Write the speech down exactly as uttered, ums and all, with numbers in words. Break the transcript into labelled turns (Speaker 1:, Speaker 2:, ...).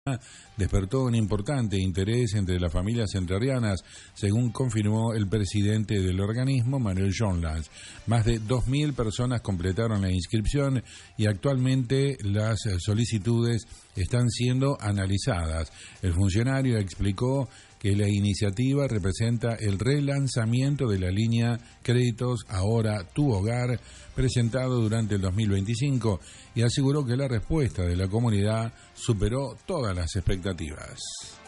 Speaker 1: despertó un importante interés entre las familias entrerrianas, según confirmó el presidente del organismo, Manuel Jonlans. Más de dos mil personas completaron la inscripción y actualmente las solicitudes están siendo analizadas. El funcionario explicó que la iniciativa representa el relanzamiento de la línea Créditos Ahora Tu Hogar, presentado durante el dos mil veinticinco, y aseguró que la respuesta de la comunidad superó todas las expectativas.